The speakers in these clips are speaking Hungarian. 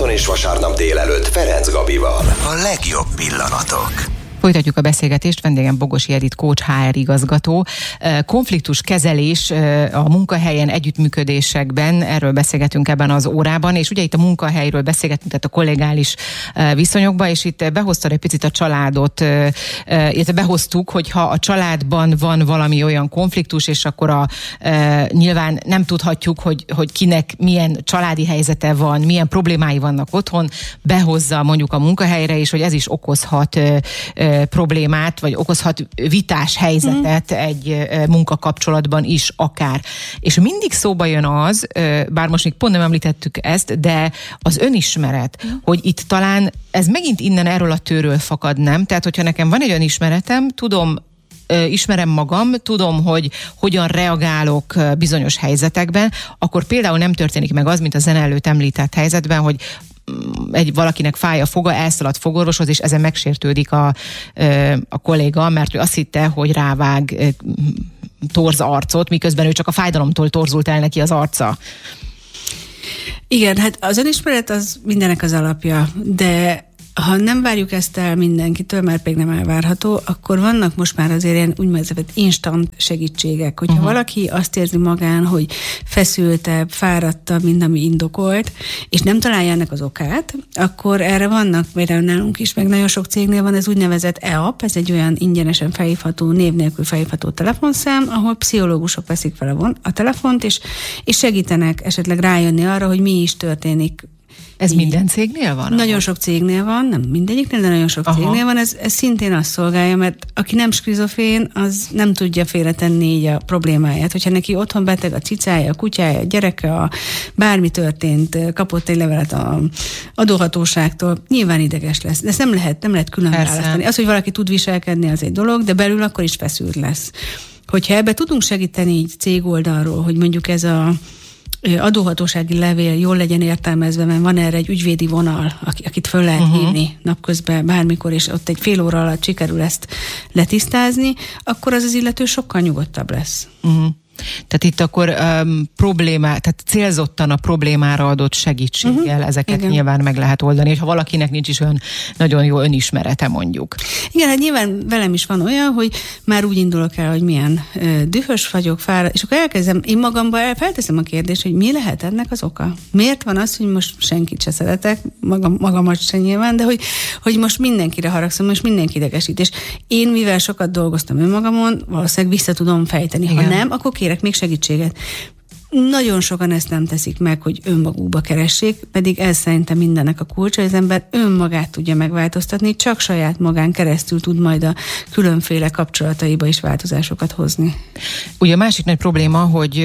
szombaton és vasárnap délelőtt Ferenc Gabival. A legjobb pillanatok. Folytatjuk a beszélgetést, vendégem Bogosi Edit, coach, HR igazgató. Konfliktuskezelés a munkahelyen, együttműködésekben, erről beszélgetünk ebben az órában, és ugye itt a munkahelyről beszélgetünk, tehát a kollégális viszonyokban, és itt behoztad egy picit a családot, illetve behoztuk, hogyha a családban van valami olyan konfliktus, és akkor nyilván nem tudhatjuk, hogy kinek milyen családi helyzete van, milyen problémái vannak otthon, behozza mondjuk a munkahelyre, és hogy ez is okozhat problémát, vagy okozhat vitás helyzetet egy munkakapcsolatban is akár. És mindig szóba jön az, bár most még pont nem említettük ezt, de az önismeret, hogy itt talán ez megint innen erről a tőről fakad, nem? Tehát, hogyha nekem van egy olyan ismeretem, ismerem magam, tudom, hogy hogyan reagálok bizonyos helyzetekben, akkor például nem történik meg az, mint a zene előtt említett helyzetben, hogy valakinek fáj a foga, elszalad fogorvoshoz, és ezen megsértődik a kolléga, mert ő azt hitte, hogy rávág torz arcot, miközben ő csak a fájdalomtól torzult el neki az arca. Igen, hát az önismeret az mindenek az alapja, de ha nem várjuk ezt el mindenkitől, mert még nem elvárható, akkor vannak most már azért ilyen úgynevezett instant segítségek. Hogyha valaki azt érzi magán, hogy feszültebb, fáradtabb, mint ami indokolt, és nem találja ennek az okát, akkor erre vannak, például nálunk is, meg nagyon sok cégnél van ez úgynevezett EAP, ez egy olyan ingyenesen felhívható, név nélkül felhívható telefonszám, ahol pszichológusok veszik fel a telefont, és segítenek esetleg rájönni arra, hogy mi is történik. Ez minden cégnél van? Nagyon sok cégnél van, nem mindegyiknél, de nagyon sok cégnél van. Ez szintén azt szolgálja, mert aki nem skizofrén, az nem tudja félretenni így a problémáját. Hogyha neki otthon beteg a cicája, a kutyája, a gyereke, bármi történt, kapott egy levelet a adóhatóságtól, nyilván ideges lesz. De ezt nem lehet külön választani. Az, hogy valaki tud viselkedni, az egy dolog, de belül akkor is feszült lesz. Hogyha ebbe tudunk segíteni így cégoldalról, hogy mondjuk ez a adóhatósági levél jól legyen értelmezve, mert van erre egy ügyvédi vonal, akit föl lehet hívni napközben bármikor, és ott egy fél óra alatt sikerül ezt letisztázni, akkor az illető sokkal nyugodtabb lesz. Tehát itt akkor tehát célzottan a problémára adott segítséggel ezeket nyilván meg lehet oldani, és ha valakinek nincs is olyan nagyon jó önismerete, mondjuk. Igen, hát nyilván velem is van olyan, hogy már úgy indulok el, hogy milyen dühös vagyok, fáradt, és akkor elkezdem, én magamban felteszem a kérdést, hogy mi lehet ennek az oka? Miért van az, hogy most senkit se szeretek, magamat se nyilván, de hogy most mindenkire haragszom, most mindenki idegesít, és én, mivel sokat dolgoztam önmagamon, valószínűleg vissza tudom fejteni. Ha nem, akkor kérek még segítséget. Nagyon sokan ezt nem teszik meg, hogy önmagukba keressék, pedig ez szerintem mindennek a kulcsa, hogy az ember önmagát tudja megváltoztatni, csak saját magán keresztül tud majd a különféle kapcsolataiba is változásokat hozni. Ugye a másik nagy probléma, hogy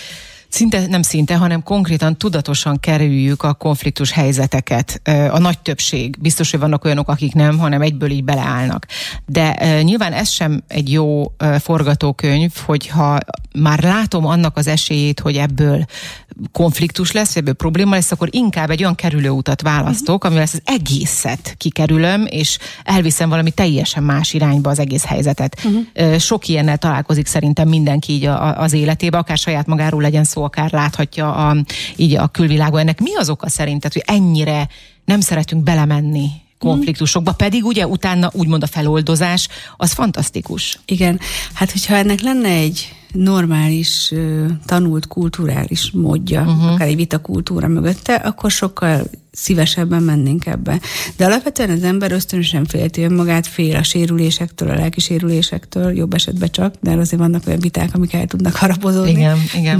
hanem konkrétan tudatosan kerüljük a konfliktus helyzeteket. A nagy többség. Biztos, hogy vannak olyanok, akik nem, hanem egyből így beleállnak. De nyilván ez sem egy jó forgatókönyv, hogyha már látom annak az esélyét, hogy ebből konfliktus lesz, ebből probléma lesz, akkor inkább egy olyan kerülőutat választok, amivel ezt az egészet kikerülöm, és elviszem valami teljesen más irányba az egész helyzetet. Sok ilyennel találkozik szerintem mindenki így az életébe, akár saját magáról legyen szó, akár láthatja így a külvilágon. Ennek mi az oka szerinted, hogy ennyire nem szeretünk belemenni konfliktusokba, pedig ugye utána úgymond a feloldozás, az fantasztikus. Igen, hát hogyha ennek lenne egy normális, tanult kulturális módja, akár egy vitakultúra mögötte, akkor sokkal szívesebben mennénk ebbe. De alapvetően az ember ösztönösen félti önmagát, fél a sérülésektől, a lelki sérülésektől, jobb esetben csak, de azért vannak olyan viták, amik el tudnak harapozódni. Igen.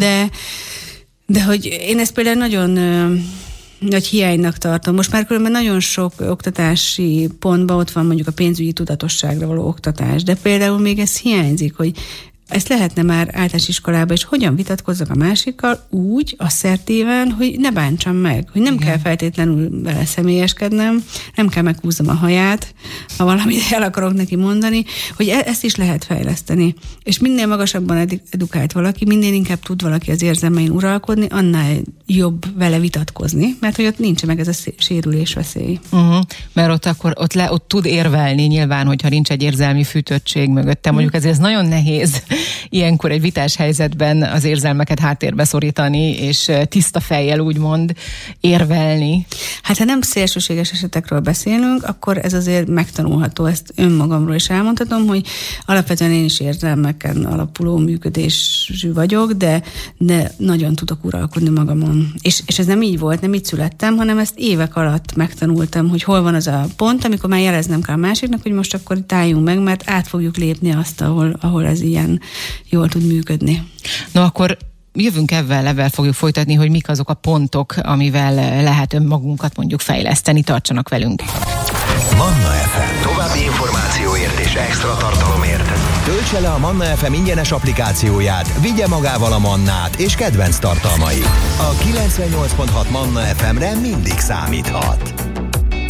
De hogy én ezt például nagyon nagy hiánynak tartom. Most már különben nagyon sok oktatási pontban ott van mondjuk a pénzügyi tudatosságra való oktatás, de például még ez hiányzik, hogy ezt lehetne már általános iskolában, és hogyan vitatkozzak a másikkal úgy, asszertíven, hogy ne bántsam meg, hogy nem kell feltétlenül vele személyeskednem, nem kell meghúznom a haját, ha valamit el akarok neki mondani, hogy ezt is lehet fejleszteni. És minél magasabban edukált valaki, minél inkább tud valaki az érzelmein uralkodni, annál jobb vele vitatkozni, mert hogy ott nincs meg ez a sérülés veszély. Mert ott tud érvelni nyilván, hogyha nincs egy érzelmi fűtöttség mögötte. Mondjuk ezért ez nagyon nehéz ilyenkor egy vitás helyzetben az érzelmeket háttérbe szorítani, és tiszta fejjel úgymond érvelni. Hát ha nem szélsőséges esetekről beszélünk, akkor ez azért megtanulható. Ezt önmagamról is elmondhatom, hogy alapvetően én is érzelmeken alapuló működésű vagyok, de nagyon tudok uralkodni magamon. És ez nem így volt, nem így születtem, hanem ezt évek alatt megtanultam, hogy hol van az a pont, amikor már jeleznem kell a másiknak, hogy most akkor itt álljunk meg, mert át fogjuk lépni azt, ahol ez ilyen jól tud működni. No, akkor jövünk ezzel fogjuk folytatni, hogy mik azok a pontok, amivel lehet önmagunkat mondjuk fejleszteni. Tartsanak velünk. Manna FM. További információért és extra tartalomért töltse le a Manna FM ingyenes applikációját, vigye magával a Mannát és kedvenc tartalmait. A 98.6 Manna FM-re mindig számíthat.